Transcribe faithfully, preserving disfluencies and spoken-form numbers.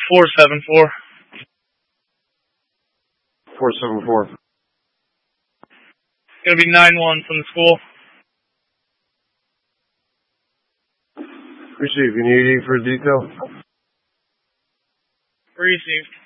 four seven four. four seven four. Gonna be nine one from the school. Receive. You need any further detail? Received.